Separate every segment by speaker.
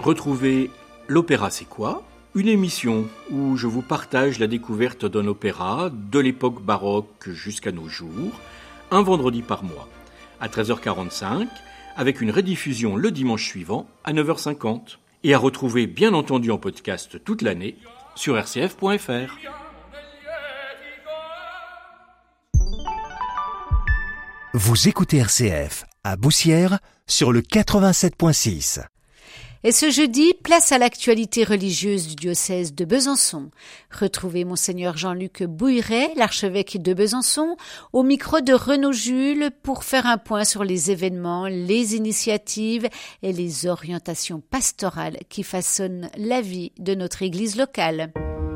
Speaker 1: Retrouvez L'Opéra c'est quoi ? Une émission où je vous partage la découverte d'un opéra de l'époque baroque jusqu'à nos jours, un vendredi par mois, à 13h45, avec une rediffusion le dimanche suivant à 9h50. Et à retrouver bien entendu en podcast toute l'année sur rcf.fr.
Speaker 2: Vous écoutez RCF à Boussières sur le 87.6.
Speaker 3: Et ce jeudi, place à l'actualité religieuse du diocèse de Besançon. Retrouvez Monseigneur Jean-Luc Bouilleret, l'archevêque de Besançon, au micro de Renaud Jules pour faire un point sur les événements, les initiatives et les orientations pastorales qui façonnent la vie de notre église locale.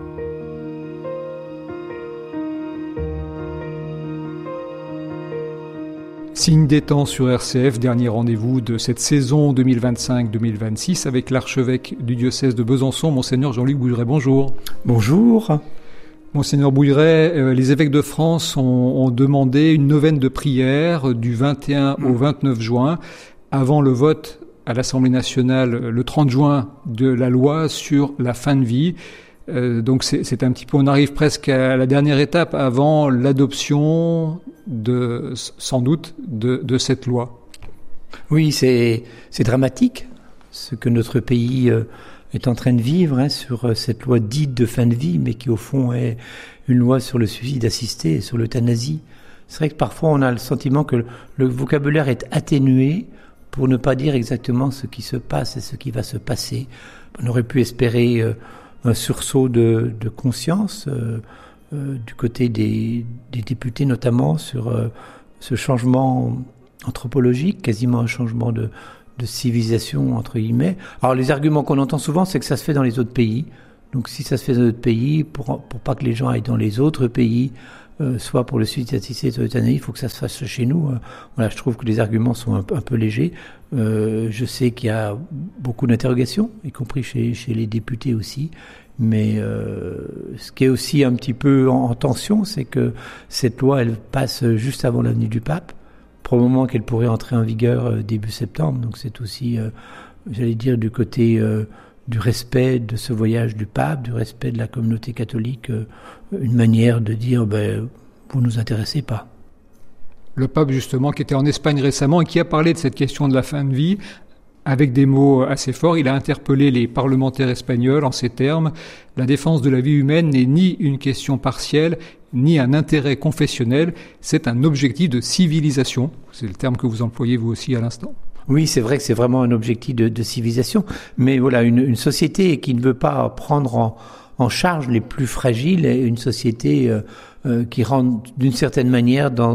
Speaker 4: Signe des temps sur RCF, dernier rendez-vous de cette saison 2025-2026 avec l'archevêque du diocèse de Besançon, Monseigneur Jean-Luc Bouilleret. Bonjour.
Speaker 5: Bonjour.
Speaker 4: Monseigneur Bouilleret, les évêques de France ont demandé une neuvaine de prière du 21 au 29 juin, avant le vote à l'Assemblée nationale le 30 juin de la loi sur la fin de vie. Donc c'est un petit peu, on arrive presque à la dernière étape avant l'adoption sans doute de cette loi.
Speaker 5: Oui, c'est dramatique ce que notre pays est en train de vivre sur cette loi dite de fin de vie, mais qui au fond est une loi sur le suicide assisté et sur l'euthanasie. C'est vrai que parfois on a le sentiment que le vocabulaire est atténué pour ne pas dire exactement ce qui se passe et ce qui va se passer. On aurait pu espérer un sursaut de conscience du côté des députés, notamment sur ce changement anthropologique, quasiment un changement de civilisation, entre guillemets. Alors les arguments qu'on entend souvent, c'est que ça se fait dans les autres pays. Donc si ça se fait dans d'autres pays, pour pas que les gens aillent dans les autres pays, soit pour le suicide assisté, soit l'euthanasie, il faut que ça se fasse chez nous. Voilà, je trouve que les arguments sont un peu légers. Je sais qu'il y a beaucoup d'interrogations, y compris chez les députés aussi. Mais ce qui est aussi un petit peu en tension, c'est que cette loi, elle passe juste avant la venue du pape, probablement qu'elle pourrait entrer en vigueur début septembre. Donc c'est aussi, j'allais dire, du côté du respect de ce voyage du pape, du respect de la communauté catholique, une manière de dire vous nous intéressez pas.
Speaker 4: Le pape justement qui était en Espagne récemment et qui a parlé de cette question de la fin de vie avec des mots assez forts, il a interpellé les parlementaires espagnols en ces termes: la défense de la vie humaine n'est ni une question partielle, ni un intérêt confessionnel, c'est un objectif de civilisation. C'est le terme que vous employez vous aussi à l'instant.
Speaker 5: Oui, c'est vrai que c'est vraiment un objectif de civilisation, mais voilà, une société qui ne veut pas prendre en charge les plus fragiles, est une société qui rentre d'une certaine manière dans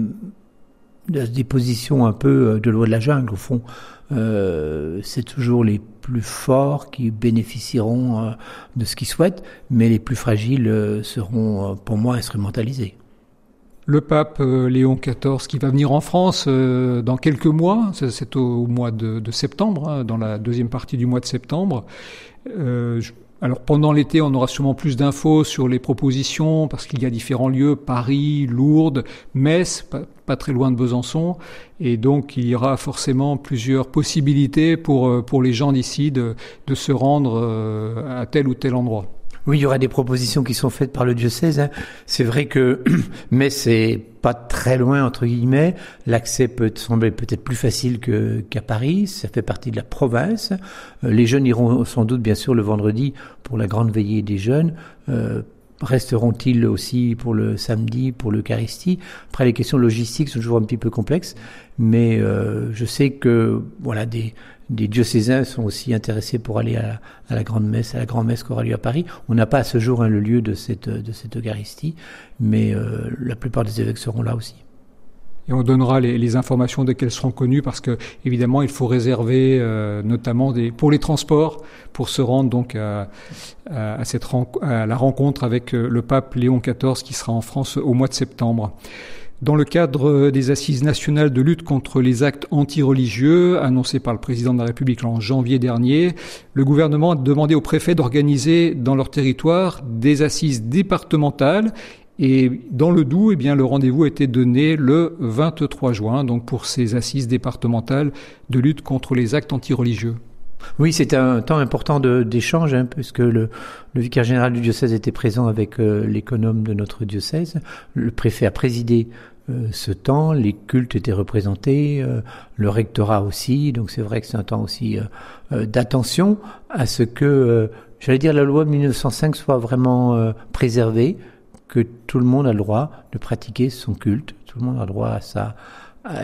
Speaker 5: des positions un peu de loi de la jungle, au fond. C'est toujours les plus forts qui bénéficieront de ce qu'ils souhaitent, mais les plus fragiles seront, pour moi, instrumentalisés.
Speaker 4: Le pape Léon XIV qui va venir en France dans quelques mois, c'est au mois de septembre, dans la deuxième partie du mois de septembre. Alors pendant l'été, on aura sûrement plus d'infos sur les propositions, parce qu'il y a différents lieux, Paris, Lourdes, Metz, pas très loin de Besançon, et donc il y aura forcément plusieurs possibilités pour les gens d'ici de se rendre à tel ou tel endroit.
Speaker 5: Oui, il y aura des propositions qui sont faites par le diocèse. C'est vrai que, mais c'est pas très loin, entre guillemets. L'accès peut sembler peut-être plus facile qu'à Paris. Ça fait partie de la province. Les jeunes iront sans doute, bien sûr, le vendredi pour la grande veillée des jeunes. Resteront-ils aussi pour le samedi, pour l'Eucharistie? Après, les questions logistiques sont toujours un petit peu complexes. Mais je sais que, voilà, des diocésains sont aussi intéressés pour aller à la grand-messe qui aura lieu à Paris. On n'a pas à ce jour le lieu de cette Eucharistie, mais la plupart des évêques seront là aussi.
Speaker 4: Et on donnera les informations dès qu'elles seront connues, parce que évidemment il faut réserver notamment pour les transports pour se rendre donc à la rencontre avec le pape Léon XIV qui sera en France au mois de septembre. Dans le cadre des assises nationales de lutte contre les actes antireligieux, annoncées par le président de la République en janvier dernier, le gouvernement a demandé aux préfets d'organiser dans leur territoire des assises départementales. Et dans le Doubs, le rendez-vous a été donné le 23 juin, donc pour ces assises départementales de lutte contre les actes antireligieux.
Speaker 5: Oui, c'était un temps important d'échange, puisque le vicaire général du diocèse était présent avec l'économe de notre diocèse. Le préfet a présidé ce temps, les cultes étaient représentés, le rectorat aussi, donc c'est vrai que c'est un temps aussi d'attention à ce que, la loi de 1905 soit vraiment préservée, que tout le monde a le droit de pratiquer son culte, tout le monde a le droit à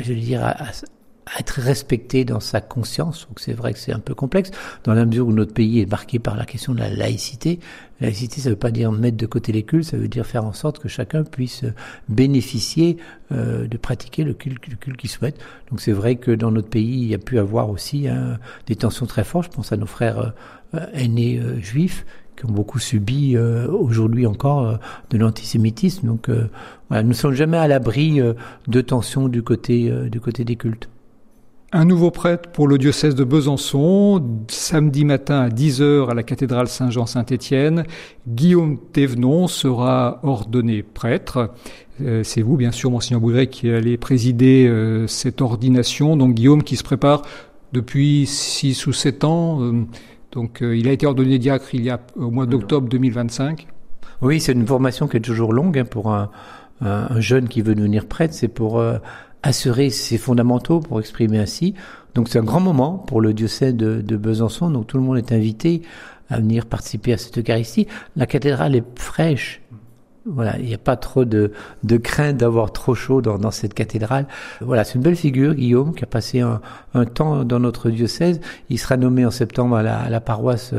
Speaker 5: être respecté dans sa conscience. Donc c'est vrai que c'est un peu complexe, dans la mesure où notre pays est marqué par la question de la laïcité. La laïcité, ça ne veut pas dire mettre de côté les cultes, ça veut dire faire en sorte que chacun puisse bénéficier de pratiquer le culte qu'il souhaite. Donc c'est vrai que dans notre pays, il y a pu avoir aussi des tensions très fortes. Je pense à nos frères aînés juifs, qui ont beaucoup subi aujourd'hui encore de l'antisémitisme. Donc nous ne sommes jamais à l'abri de tensions du côté des cultes.
Speaker 4: Un nouveau prêtre pour le diocèse de Besançon, samedi matin à 10h à la cathédrale Saint-Jean-Saint-Étienne. Guillaume Thévenon sera ordonné prêtre. C'est vous, bien sûr, Monseigneur Bouiret, qui allez présider cette ordination. Donc Guillaume qui se prépare depuis 6 ou 7 ans. Donc il a été ordonné diacre au mois d'octobre 2025.
Speaker 5: Oui, c'est une formation qui est toujours longue pour un jeune qui veut devenir prêtre. C'est pour assurer ses fondamentaux, pour exprimer ainsi. Donc c'est un grand moment pour le diocèse de Besançon. Donc tout le monde est invité à venir participer à cette Eucharistie. La cathédrale est fraîche. Voilà, il n'y a pas trop de crainte d'avoir trop chaud dans cette cathédrale. Voilà, c'est une belle figure, Guillaume, qui a passé un temps dans notre diocèse. Il sera nommé en septembre à la paroisse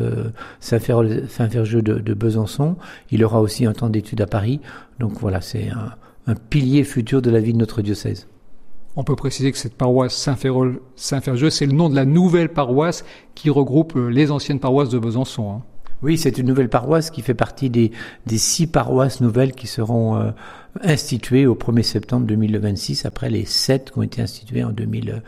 Speaker 5: Saint-Ferjeux de Besançon. Il aura aussi un temps d'études à Paris. Donc voilà, c'est un pilier futur de la vie de notre diocèse.
Speaker 4: On peut préciser que cette paroisse Saint-Ferjeux, c'est le nom de la nouvelle paroisse qui regroupe les anciennes paroisses de Besançon.
Speaker 5: Oui, c'est une nouvelle paroisse qui fait partie des 6 paroisses nouvelles qui seront instituées au 1er septembre 2026, après les 7 qui ont été instituées en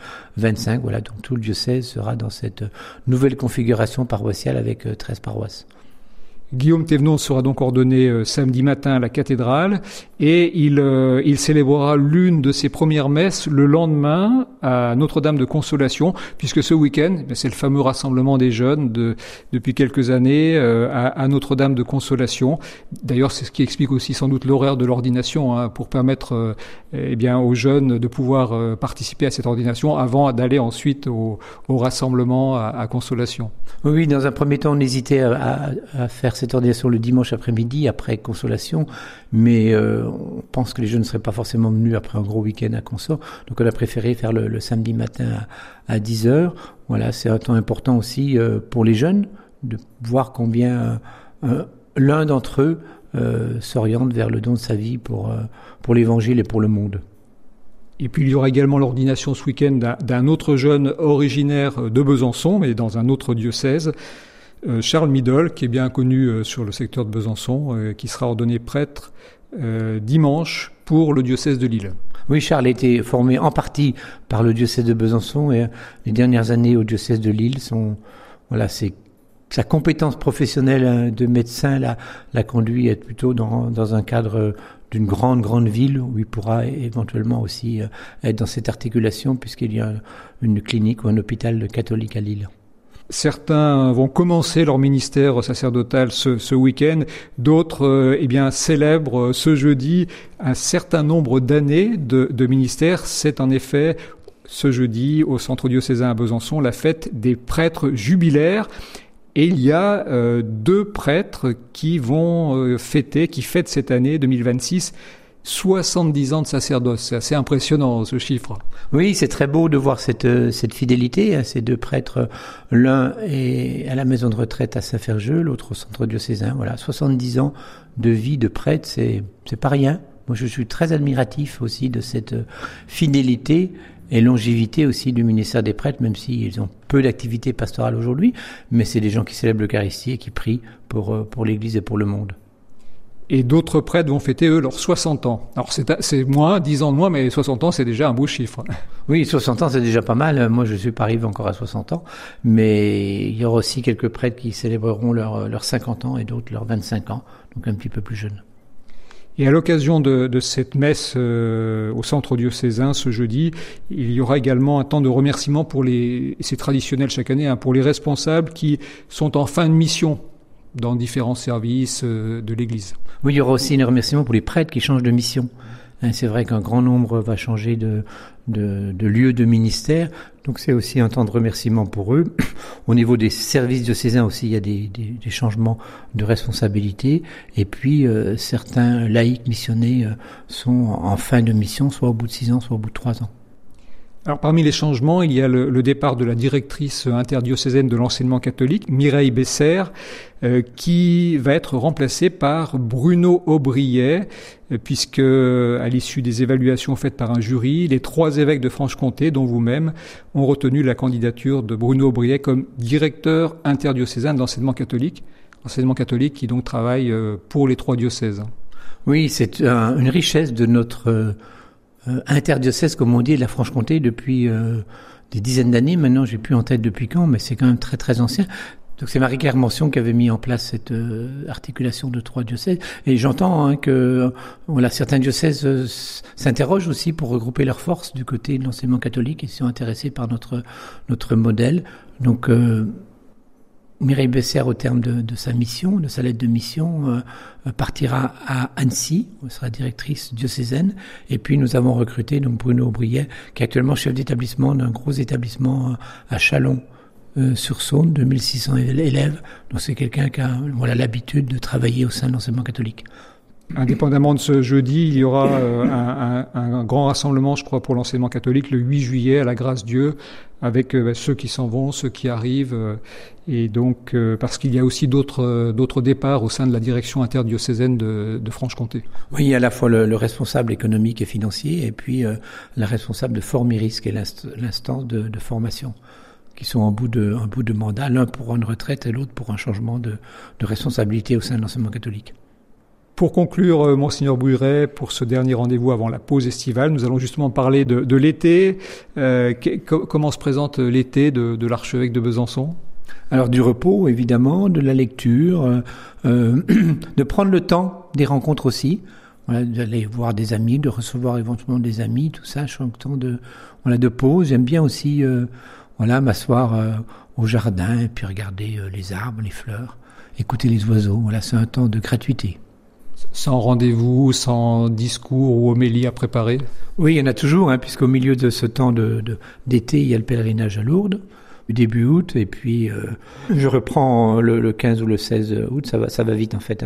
Speaker 5: 2025. Voilà, donc tout le diocèse sera dans cette nouvelle configuration paroissiale avec 13 paroisses.
Speaker 4: Guillaume Thévenon sera donc ordonné samedi matin à la cathédrale et il célébrera l'une de ses premières messes le lendemain à Notre-Dame de Consolation, puisque ce week-end, c'est le fameux rassemblement des jeunes depuis quelques années à Notre-Dame de Consolation. D'ailleurs, c'est ce qui explique aussi sans doute l'horaire de l'ordination, pour permettre aux jeunes de pouvoir participer à cette ordination avant d'aller ensuite au rassemblement à Consolation.
Speaker 5: Oui, dans un premier temps, on hésitait à faire cette ordination le dimanche après-midi, après Consolation, mais on pense que les jeunes ne seraient pas forcément venus après un gros week-end à Consort, donc on a préféré faire le samedi matin à 10h. Voilà, c'est un temps important aussi pour les jeunes, de voir combien l'un d'entre eux s'oriente vers le don de sa vie pour l'Évangile et pour le monde.
Speaker 4: Et puis il y aura également l'ordination ce week-end d'un autre jeune originaire de Besançon, mais dans un autre diocèse, Charles Midol, qui est bien connu sur le secteur de Besançon, qui sera ordonné prêtre dimanche pour le diocèse de Lille.
Speaker 5: Oui, Charles a été formé en partie par le diocèse de Besançon et les dernières années au diocèse de Lille c'est sa compétence professionnelle de médecin l'a conduit à être plutôt dans un cadre d'une grande ville où il pourra éventuellement aussi être dans cette articulation, puisqu'il y a une clinique ou un hôpital catholique à Lille.
Speaker 4: Certains vont commencer leur ministère sacerdotal ce week-end, d'autres célèbrent ce jeudi un certain nombre d'années de ministère. C'est en effet ce jeudi au centre diocésain à Besançon la fête des prêtres jubilaires. Et il y a 2 prêtres qui fêtent cette année 2026 70 ans de sacerdoce. C'est assez impressionnant, ce chiffre.
Speaker 5: Oui, c'est très beau de voir cette fidélité. Ces 2 prêtres, l'un est à la maison de retraite à Saint-Ferjeux, l'autre au centre diocésain. Voilà, 70 ans de vie de prêtre, c'est pas rien. Moi, je suis très admiratif aussi de cette fidélité et longévité aussi du ministère des prêtres, même s'ils ont peu d'activité pastorale aujourd'hui, mais c'est des gens qui célèbrent l'Eucharistie et qui prient pour l'Église et pour le monde.
Speaker 4: Et d'autres prêtres vont fêter, eux, leurs 60 ans. Alors c'est moins, 10 ans de moins, mais 60 ans, c'est déjà un beau chiffre.
Speaker 5: Oui, 60 ans, c'est déjà pas mal. Moi, je suis pas arrivé encore à 60 ans, mais il y aura aussi quelques prêtres qui célébreront leurs 50 ans et d'autres leurs 25 ans, donc un petit peu plus jeunes.
Speaker 4: Et à l'occasion de cette messe au centre diocésain ce jeudi, il y aura également un temps de remerciement c'est traditionnel chaque année, pour les responsables qui sont en fin de mission dans différents services de l'Église.
Speaker 5: Oui, il y aura aussi un remerciement pour les prêtres qui changent de mission. C'est vrai qu'un grand nombre va changer de lieu de ministère, donc c'est aussi un temps de remerciement pour eux. Au niveau des services diocésains aussi, il y a des changements de responsabilité, et puis certains laïcs missionnés sont en fin de mission, soit au bout de 6 ans, soit au bout de 3 ans.
Speaker 4: Alors parmi les changements, il y a le départ de la directrice interdiocésaine de l'enseignement catholique, Mireille Besser, qui va être remplacée par Bruno Aubriet, puisque à l'issue des évaluations faites par un jury, les 3 évêques de Franche-Comté, dont vous-même, ont retenu la candidature de Bruno Aubriet comme directeur interdiocésain de l'enseignement catholique qui donc travaille pour les 3 diocèses. Oui, c'est une richesse de notre interdiocèse, comme on dit, de la Franche-Comté depuis des dizaines d'années. Maintenant, j'ai plus en tête depuis quand, mais c'est quand même très très ancien. Donc c'est Marie-Claire Mention qui avait mis en place cette articulation de 3 diocèses. Et j'entends que certains diocèses s'interrogent aussi pour regrouper leurs forces du côté de l'enseignement catholique et sont intéressés par notre modèle. Donc Mireille Besser, au terme de sa mission, de sa lettre de mission, partira à Annecy, où elle sera directrice diocésaine. Et puis nous avons recruté donc Bruno Aubriet, qui est actuellement chef d'établissement d'un gros établissement à Châlons sur Saône, 2600 élèves. Donc c'est quelqu'un qui a l'habitude de travailler au sein de l'enseignement catholique. Indépendamment de ce jeudi, il y aura un grand rassemblement, je crois, pour l'enseignement catholique le 8 juillet à la Grâce-Dieu, avec ceux qui s'en vont, ceux qui arrivent, et donc parce qu'il y a aussi d'autres départs au sein de la direction interdiocésaine de Franche-Comté. Oui, il y a à la fois le responsable économique et financier, et puis la responsable de Formiris, qui est l'instance de formation, qui sont en bout de mandat, l'un pour une retraite et l'autre pour un changement de responsabilité au sein de l'enseignement catholique. Pour conclure, Monseigneur Bouilleret, pour ce dernier rendez-vous avant la pause estivale, nous allons justement parler de l'été. Comment se présente l'été de l'archevêque de Besançon ? Alors du repos, évidemment, de la lecture, de prendre le temps des rencontres aussi, d'aller voir des amis, de recevoir éventuellement des amis, tout ça, je suis en temps de pause. J'aime bien aussi m'asseoir au jardin et puis regarder les arbres, les fleurs, écouter les oiseaux. C'est un temps de gratuité. Sans rendez-vous, sans discours ou homélie à préparer ? Oui, il y en a toujours, puisqu'au milieu de ce temps d'été, il y a le pèlerinage à Lourdes, début août, et puis je reprends le 15 ou le 16 août, ça va vite en fait.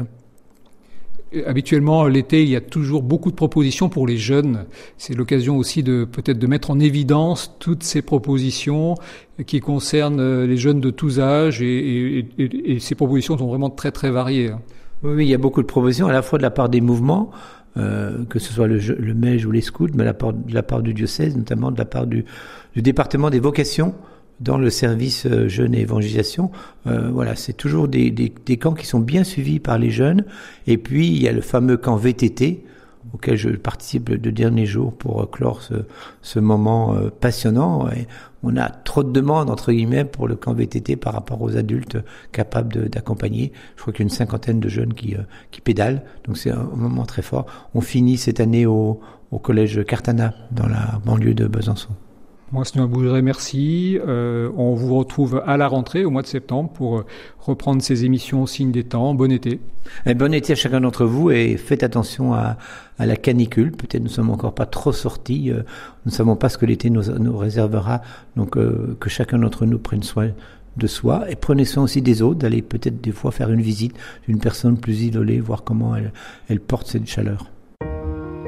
Speaker 4: Habituellement, l'été, il y a toujours beaucoup de propositions pour les jeunes. C'est l'occasion aussi peut-être de mettre en évidence toutes ces propositions qui concernent les jeunes de tous âges, et ces propositions sont vraiment très très variées. Oui, il y a beaucoup de propositions, à la fois de la part des mouvements, que ce soit le MEJ ou les scouts, mais de la part du diocèse, notamment de la part du département des vocations, dans le service jeunes et évangélisation. C'est toujours des camps qui sont bien suivis par les jeunes. Et puis, il y a le fameux camp VTT, auquel je participe le dernier jour pour clore ce moment passionnant. Et on a trop de demandes, entre guillemets, pour le camp VTT par rapport aux adultes capables d'accompagner. Je crois qu'il y a une 50aine de jeunes qui pédalent, donc c'est un moment très fort. On finit cette année au collège Cartana, dans la banlieue de Besançon. Monseigneur Bouilleret, merci. On vous retrouve à la rentrée, au mois de septembre, pour reprendre ces émissions au signe des temps. Bon été. Bon été à chacun d'entre vous, et faites attention à la canicule. Peut-être nous ne sommes encore pas trop sortis. Nous ne savons pas ce que l'été nous réservera. Donc que chacun d'entre nous prenne soin de soi, et prenez soin aussi des autres, d'aller peut-être des fois faire une visite d'une personne plus isolée, voir comment elle porte cette chaleur.